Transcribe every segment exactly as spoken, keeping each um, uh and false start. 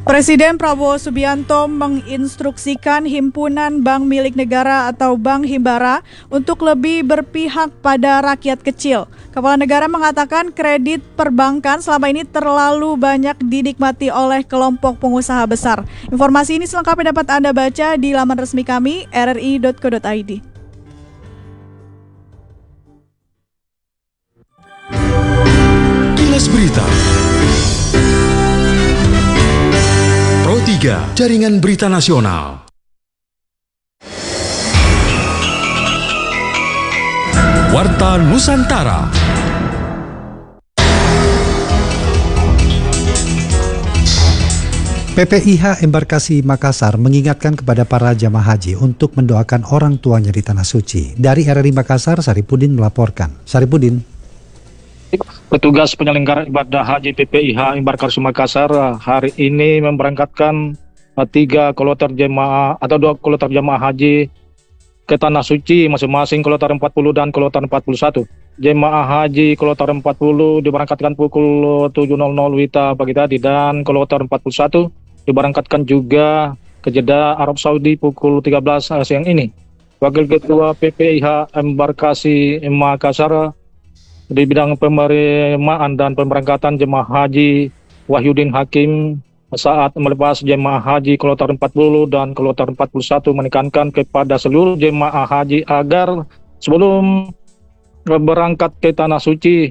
Presiden Prabowo Subianto menginstruksikan Himpunan Bank Milik Negara atau Bank Himbara untuk lebih berpihak pada rakyat kecil. Kepala negara mengatakan kredit perbankan selama ini terlalu banyak dinikmati oleh kelompok pengusaha besar. Informasi ini selengkapnya dapat Anda baca di laman resmi kami r r i dot co dot i d. Kilas Berita Pro tiga, Jaringan Berita Nasional. Warta Nusantara. P P I H Embarkasi Makassar mengingatkan kepada para jamaah haji untuk mendoakan orang tuanya di Tanah Suci. Dari R R I Makassar, Saripudin melaporkan. Saripudin. Petugas penyelenggara ibadah haji P P I H Embarkasi Makassar hari ini memberangkatkan tiga kloter jemaah atau dua kloter jemaah haji ke Tanah Suci, masing-masing kloter empat puluh dan kloter empat puluh satu. Jemaah haji kloter empat puluh diberangkatkan pukul tujuh nol nol wita pagi tadi, dan kloter empat puluh satu diberangkatkan juga ke Jeddah, Arab Saudi pukul tiga belas siang ini. Wakil Ketua P P I H Embarkasi Makassar di bidang penerimaan dan pemberangkatan jemaah haji Wahyudin Hakim saat melepas jemaah haji kloter empat puluh dan kloter empat puluh satu menekankan kepada seluruh jemaah haji agar sebelum berangkat ke Tanah Suci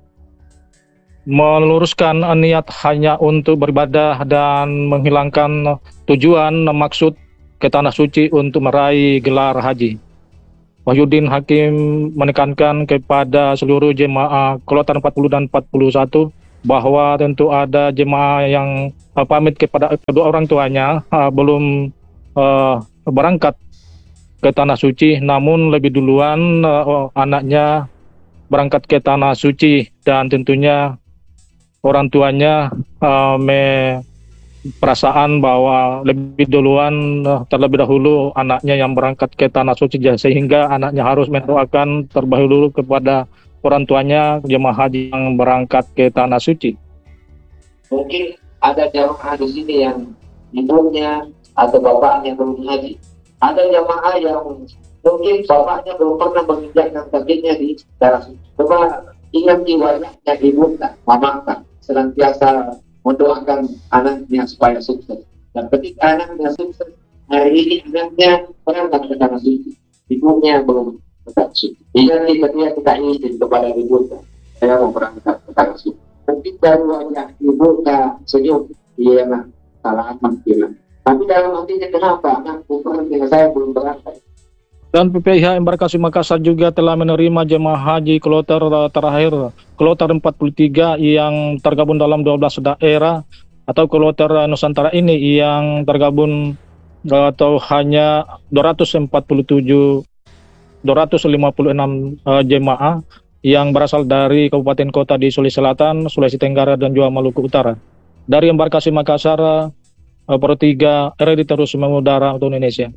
meluruskan niat hanya untuk beribadah dan menghilangkan tujuan maksud ke Tanah Suci untuk meraih gelar haji. Wahyudin Hakim menekankan kepada seluruh jemaah kloter empat puluh dan empat puluh satu bahwa tentu ada jemaah yang uh, pamit kepada kedua orang tuanya uh, belum uh, berangkat ke Tanah Suci, namun lebih duluan uh, anaknya berangkat ke Tanah Suci, dan tentunya orang tuanya uh, me perasaan bahwa lebih duluan terlebih dahulu anaknya yang berangkat ke Tanah Suci, sehingga anaknya harus mendoakan terlebih dulu kepada orang tuanya jemaah haji yang berangkat ke Tanah Suci. Mungkin ada jemaah di sini yang ibunya atau bapaknya belum haji. Ada jemaah yang mungkin bapaknya belum pernah menginjakkan kakinya di Tanah Suci. Coba ingat jiwanya ibu tak, mama tak, senantiasa mendoakan anaknya supaya sukses. Dan ketika anaknya sukses, hari ini anaknya berangkat ke Tanah Suci, ibunya belum berangkat suci. Ingat ketika kita izin kepada ibu, saya mau berangkat ke Tanah Suci. Mungkin baru wajah ibu tak senyum, iya nak, salah amat bilang. Tapi dalam hatinya kenapa anakku berangkat, saya belum berangkat. Dan P P I H Embarkasi Makassar juga telah menerima jemaah haji kloter terakhir, kloter empat puluh tiga yang tergabung dalam dua belas daerah, atau kloter Nusantara ini yang tergabung atau hanya dua ratus empat puluh tujuh, dua ratus lima puluh enam uh, jemaah yang berasal dari kabupaten kota di Sulawesi Selatan, Sulawesi Tenggara, dan juga Maluku Utara. Dari Embarkasi Makassar, uh, Pro tiga, R R I terus mengudara untuk Indonesia.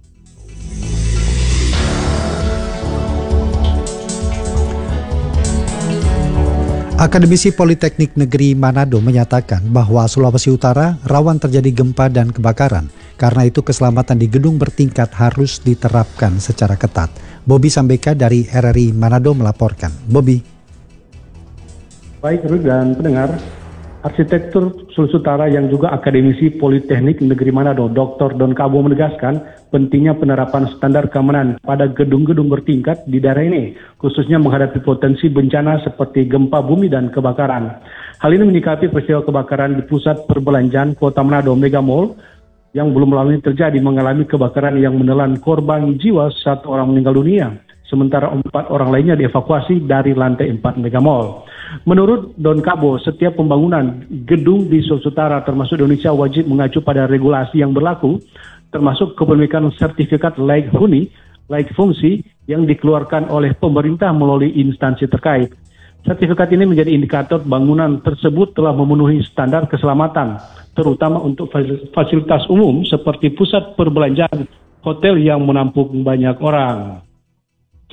Akademisi Politeknik Negeri Manado menyatakan bahwa Sulawesi Utara rawan terjadi gempa dan kebakaran. Karena itu keselamatan di gedung bertingkat harus diterapkan secara ketat. Bobby Sambeka dari R R I Manado melaporkan. Bobby. Baik, Rud dan pendengar, arsitektur Sulawesi Utara yang juga akademisi Politeknik Negeri Manado, Doktor Don Kabo menegaskan pentingnya penerapan standar keamanan pada gedung-gedung bertingkat di daerah ini, khususnya menghadapi potensi bencana seperti gempa bumi dan kebakaran. Hal ini menyikapi peristiwa kebakaran di pusat perbelanjaan Kota Manado, Mega Mall, yang belum lama ini terjadi mengalami kebakaran yang menelan korban jiwa, satu orang meninggal dunia, sementara empat orang lainnya dievakuasi dari lantai empat Mega Mall. Menurut Don Kabo, setiap pembangunan gedung di Sulawesi Utara termasuk Indonesia wajib mengacu pada regulasi yang berlaku, termasuk kepemilikan sertifikat layak huni, layak fungsi yang dikeluarkan oleh pemerintah melalui instansi terkait. Sertifikat ini menjadi indikator bangunan tersebut telah memenuhi standar keselamatan, terutama untuk fasilitas umum seperti pusat perbelanjaan, hotel yang menampung banyak orang.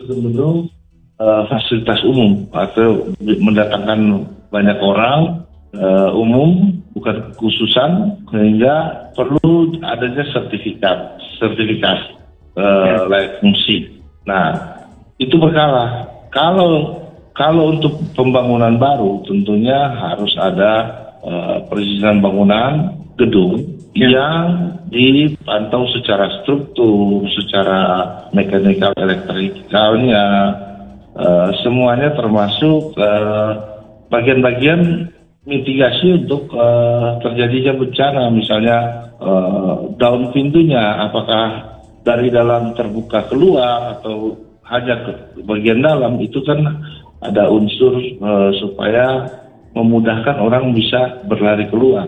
Betul-betul uh, fasilitas umum atau mendatangkan banyak orang uh, umum, bukan khususan, sehingga perlu adanya sertifikat, sertifikasi uh, layak fungsi. Nah, itu berkala. Kalau kalau untuk pembangunan baru, tentunya harus ada uh, perizinan bangunan gedung ya, yang dipantau secara struktur, secara mekanikal elektrikalnya, uh, semuanya termasuk uh, bagian-bagian mitigasi untuk uh, terjadinya bencana, misalnya uh, daun pintunya apakah dari dalam terbuka keluar atau hanya ke bagian dalam, itu kan ada unsur uh, supaya memudahkan orang bisa berlari keluar.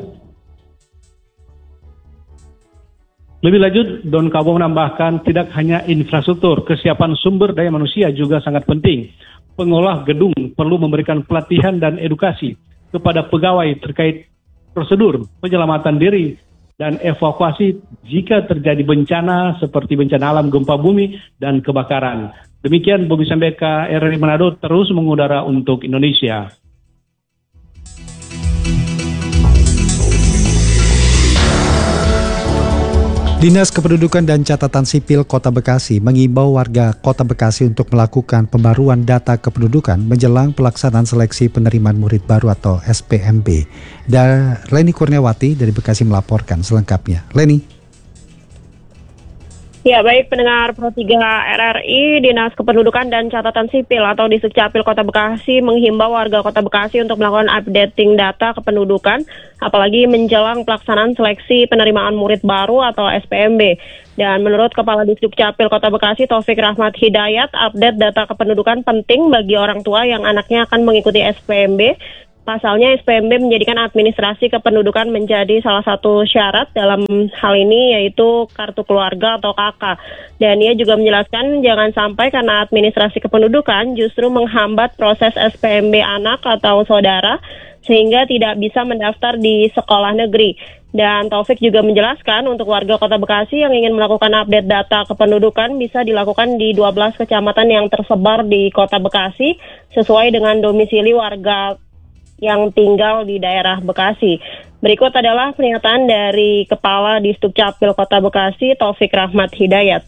Lebih lanjut, Don Kabo menambahkan tidak hanya infrastruktur, kesiapan sumber daya manusia juga sangat penting. Pengolah gedung perlu memberikan pelatihan dan edukasi kepada pegawai terkait prosedur penyelamatan diri dan evakuasi jika terjadi bencana seperti bencana alam, gempa bumi, dan kebakaran. Demikian Bobi Sambeka, R R I Manado terus mengudara untuk Indonesia. Dinas Kependudukan dan Catatan Sipil Kota Bekasi mengimbau warga Kota Bekasi untuk melakukan pembaruan data kependudukan menjelang pelaksanaan seleksi penerimaan murid baru atau S P M B. Dan Leni Kurniawati dari Bekasi melaporkan selengkapnya. Leni. Ya, baik pendengar Pro tiga R R I, Dinas Kependudukan dan Catatan Sipil atau Disdukcapil Kota Bekasi menghimbau warga Kota Bekasi untuk melakukan updating data kependudukan, apalagi menjelang pelaksanaan seleksi penerimaan murid baru atau S P M B. Dan menurut Kepala Disdukcapil Kota Bekasi, Taufik Rahmat Hidayat, update data kependudukan penting bagi orang tua yang anaknya akan mengikuti S P M B. Pasalnya S P M B menjadikan administrasi kependudukan menjadi salah satu syarat dalam hal ini, yaitu kartu keluarga atau K K. Dan ia juga menjelaskan jangan sampai karena administrasi kependudukan justru menghambat proses S P M B anak atau saudara sehingga tidak bisa mendaftar di sekolah negeri. Dan Taufik juga menjelaskan untuk warga Kota Bekasi yang ingin melakukan update data kependudukan bisa dilakukan di dua belas kecamatan yang tersebar di Kota Bekasi sesuai dengan domisili warga yang tinggal di daerah Bekasi. Berikut adalah pernyataan dari Kepala Disdukcapil Kota Bekasi, Taufik Rahmat Hidayat.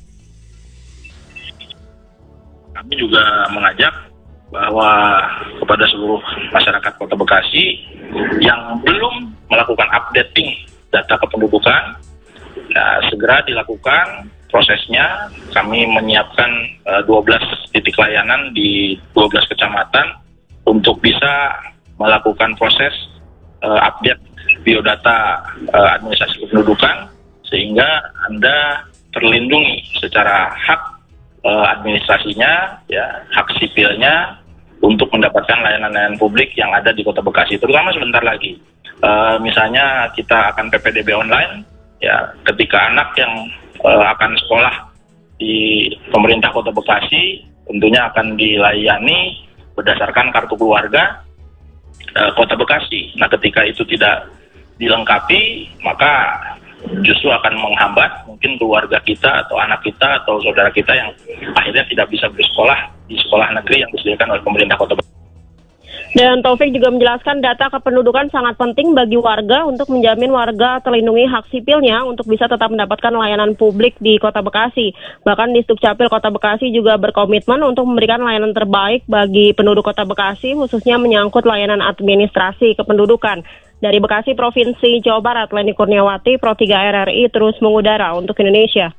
Kami juga mengajak bahwa kepada seluruh masyarakat Kota Bekasi yang belum melakukan updating data kependudukan, nah, segera dilakukan prosesnya. Kami menyiapkan uh, dua belas titik layanan di dua belas kecamatan untuk bisa melakukan proses uh, update biodata uh, administrasi kependudukan sehingga Anda terlindungi secara hak uh, administrasinya, ya, hak sipilnya untuk mendapatkan layanan-layanan publik yang ada di Kota Bekasi. Terutama sebentar lagi, uh, misalnya kita akan P P D B online, ya, ketika anak yang uh, akan sekolah di pemerintah Kota Bekasi tentunya akan dilayani berdasarkan kartu keluarga Kota Bekasi. Nah, ketika itu tidak dilengkapi, maka justru akan menghambat mungkin keluarga kita atau anak kita atau saudara kita yang akhirnya tidak bisa bersekolah di sekolah negeri yang disediakan oleh pemerintah Kota Bekasi. Dan Taufik juga menjelaskan data kependudukan sangat penting bagi warga untuk menjamin warga terlindungi hak sipilnya untuk bisa tetap mendapatkan layanan publik di Kota Bekasi. Bahkan Disdukcapil Kota Bekasi juga berkomitmen untuk memberikan layanan terbaik bagi penduduk Kota Bekasi, khususnya menyangkut layanan administrasi kependudukan. Dari Bekasi, Provinsi Jawa Barat, Leni Kurniawati, Pro tiga R R I terus mengudara untuk Indonesia.